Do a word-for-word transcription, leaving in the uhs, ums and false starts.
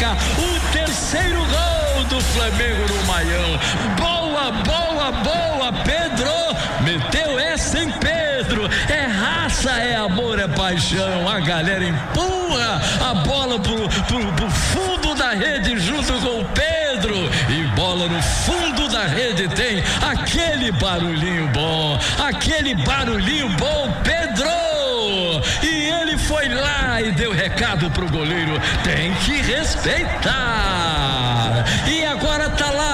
marca o terceiro gol do Flamengo no Maião. Boa, boa, boa, Pedro! Meteu essa em Pedro. É raça, é amor, é paixão. A galera empurra a bola pro, pro, pro fundo da rede junto com o Pedro. E bola no fundo da rede tem aquele barulhinho bom, aquele barulhinho bom, Pedro! E ele foi lá e deu recado pro goleiro: tem que respeitar. E agora tá lá